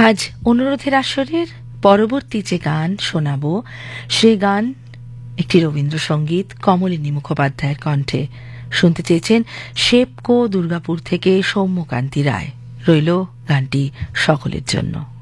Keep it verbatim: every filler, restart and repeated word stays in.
আজ অনুরোধের আসরের পরবর্তী যে গান শোনাব সেই গান একটি রবীন্দ্রসঙ্গীত কমলিনী মুখোপাধ্যায়ের কণ্ঠে। শুনতে চেয়েছেন শেপকো দুর্গাপুর থেকে সৌম্যকান্তি রায়। রইল গানটি সকলের জন্য।